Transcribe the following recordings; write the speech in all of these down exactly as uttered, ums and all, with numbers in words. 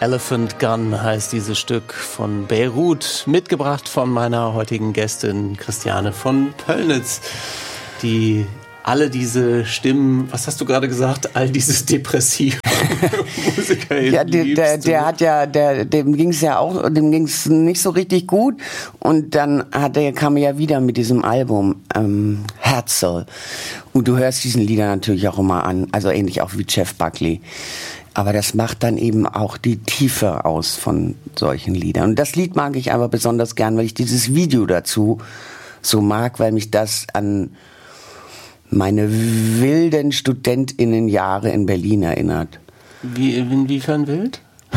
Elephant Gun heißt dieses Stück von Beirut, mitgebracht von meiner heutigen Gästin Christiane von Pöllnitz, die alle diese Stimmen, was hast du gerade gesagt, all dieses depressive Musiker. Ja, der, der, der hat ja, der, dem ging's ja auch, dem ging's nicht so richtig gut und dann hat er, kam er ja wieder mit diesem Album ähm, Herzl und du hörst diesen Lieder natürlich auch immer an, also ähnlich auch wie Jeff Buckley. Aber das macht dann eben auch die Tiefe aus von solchen Liedern. Und das Lied mag ich aber besonders gern, weil ich dieses Video dazu so mag, weil mich das an meine wilden StudentInnenjahre in Berlin erinnert. Wie, inwiefern wild?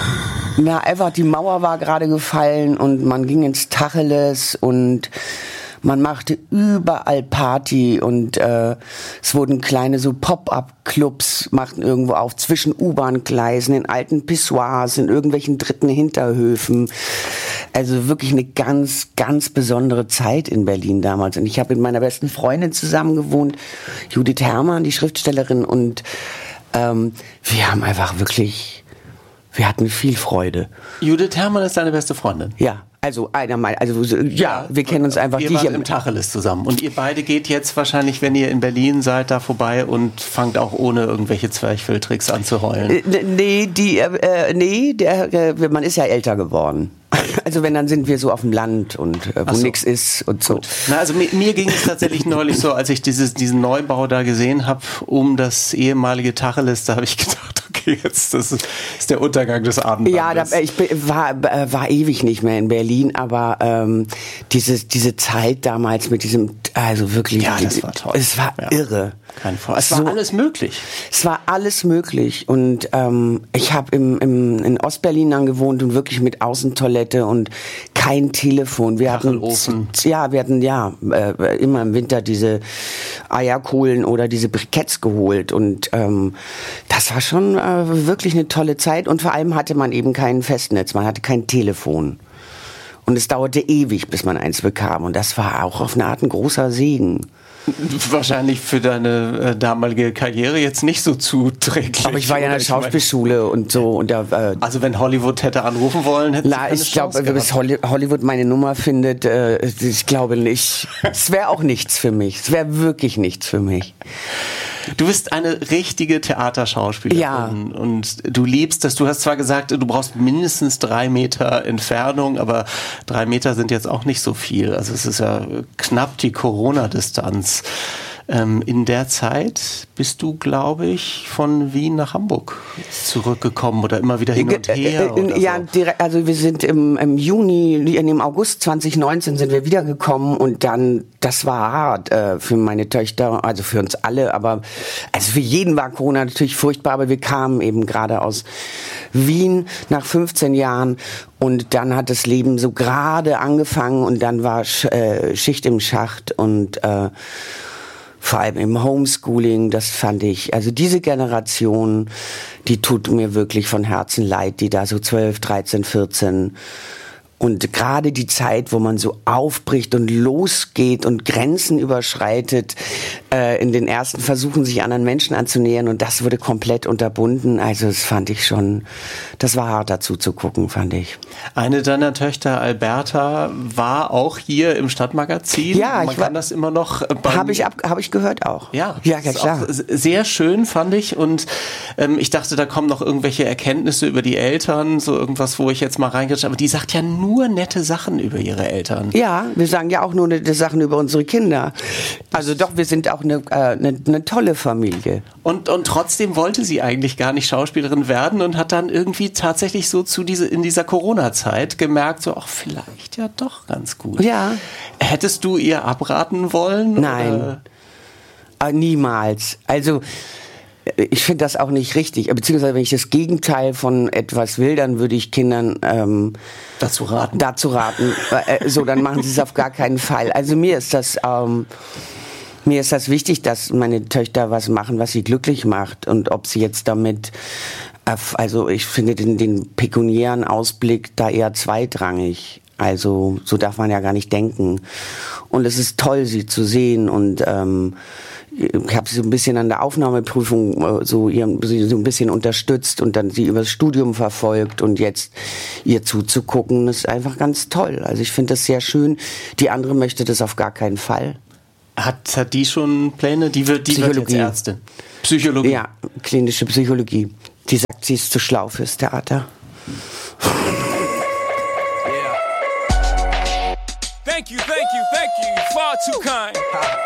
Na, einfach die Mauer war gerade gefallen und man ging ins Tacheles und man machte überall Party und äh, es wurden kleine so Pop-up-Clubs, machten irgendwo auf, zwischen U-Bahn-Gleisen, in alten Pissoirs, in irgendwelchen dritten Hinterhöfen. Also wirklich eine ganz, ganz besondere Zeit in Berlin damals. Und ich habe mit meiner besten Freundin zusammen gewohnt, Judith Herrmann, die Schriftstellerin. Und ähm, wir haben einfach wirklich, wir hatten viel Freude. Judith Herrmann ist deine beste Freundin? Ja. Also einer mal, also ja, ja, wir kennen uns einfach. Ihr wart im Tacheles zusammen und ihr beide geht jetzt wahrscheinlich, wenn ihr in Berlin seid, da vorbei und fangt auch ohne irgendwelche Zwerchfelltricks an zu heulen. Äh, nee, die, äh, nee, der, äh, man ist ja älter geworden. Also wenn, dann sind wir so auf dem Land und äh, wo so. Nix ist und so. Gut. Na, also mir, mir ging es tatsächlich neulich so, als ich dieses, diesen Neubau da gesehen habe, um das ehemalige Tacheles, da habe ich gedacht, okay, jetzt das ist, ist der Untergang des Abendlandes. Ja, da, ich war, war ewig nicht mehr in Berlin, aber ähm, diese, diese Zeit damals mit diesem, also wirklich, ja, das war toll. Es war ja. irre. Kein Fall. Es war so, alles möglich. Es war alles möglich und ähm, ich habe im, im, in Ostberlin dann gewohnt und wirklich mit Außentoilette und kein Telefon. Wir hatten, ja, wir hatten ja äh, immer im Winter diese Eierkohlen oder diese Briketts geholt und ähm, das war schon äh, wirklich eine tolle Zeit und vor allem hatte man eben kein Festnetz, man hatte kein Telefon. Und es dauerte ewig, bis man eins bekam und das war auch auf eine Art ein großer Segen. Wahrscheinlich für deine äh, damalige Karriere jetzt nicht so zuträglich. Aber ich war ja in der Schauspielschule mein, und so. Und da, äh, also wenn Hollywood hätte anrufen wollen, hätte na, ich glaube, bis Hollywood meine Nummer findet, äh, ich glaube nicht. Es wäre auch nichts für mich. Es wäre wirklich nichts für mich. Du bist eine richtige Theaterschauspielerin ja. und du liebst das. Du hast zwar gesagt, du brauchst mindestens drei Meter Entfernung, aber drei Meter sind jetzt auch nicht so viel. Also es ist ja knapp die Corona-Distanz. Ähm, in der Zeit bist du, glaube ich, von Wien nach Hamburg zurückgekommen oder immer wieder hin und her? Oder ja, so. direkt, also wir sind im, im Juni, im August zwanzig neunzehn sind wir wiedergekommen und dann, das war hart äh, für meine Töchter, also für uns alle, aber also für jeden war Corona natürlich furchtbar, aber wir kamen eben gerade aus Wien nach fünfzehn Jahren und dann hat das Leben so gerade angefangen und dann war äh, Schicht im Schacht und äh, vor allem im Homeschooling, das fand ich, also diese Generation, die tut mir wirklich von Herzen leid, die da so zwölf, dreizehn, vierzehn und gerade die Zeit, wo man so aufbricht und losgeht und Grenzen überschreitet, äh, in den ersten Versuchen, sich anderen Menschen anzunähern und das wurde komplett unterbunden. Also das fand ich schon, das war hart dazu zu gucken, fand ich. Eine deiner Töchter, Alberta, war auch hier im Stadtmagazin. Ja, man ich kann war, das immer noch. Habe ich, hab ich gehört auch. Ja, ja, ja klar. Auch sehr schön, fand ich. Und ähm, ich dachte, da kommen noch irgendwelche Erkenntnisse über die Eltern, so irgendwas, wo ich jetzt mal reingehe. Aber die sagt ja nur nur nette Sachen über ihre Eltern. Ja, wir sagen ja auch nur nette Sachen über unsere Kinder. Also doch, wir sind auch eine, äh, eine, eine tolle Familie. Und, und trotzdem wollte sie eigentlich gar nicht Schauspielerin werden und hat dann irgendwie tatsächlich so zu diese, in dieser Corona-Zeit gemerkt, so, ach, vielleicht ja doch ganz gut. Ja. Hättest du ihr abraten wollen? Nein. Äh, niemals. Also, ich finde das auch nicht richtig. Beziehungsweise, wenn ich das Gegenteil von etwas will, dann würde ich Kindern ähm, dazu raten. Dazu raten. Äh, so, dann machen sie es auf gar keinen Fall. Also mir ist das ähm, mir ist das wichtig, dass meine Töchter was machen, was sie glücklich macht. Und ob sie jetzt damit, äh, also ich finde den, den pekuniären Ausblick da eher zweitrangig. Also so darf man ja gar nicht denken. Und es ist toll, sie zu sehen und ähm, ich habe sie so ein bisschen an der Aufnahmeprüfung so, ihr, so ein bisschen unterstützt und dann sie übers Studium verfolgt und jetzt ihr zuzugucken, ist einfach ganz toll. Also ich finde das sehr schön. Die andere möchte das auf gar keinen Fall. Hat, hat die schon Pläne? Die wird, die wird jetzt Ärztin. Psychologie. Ja, klinische Psychologie. Die sagt, sie ist zu schlau fürs Theater. Thank you, thank you, thank you. You're far too kind.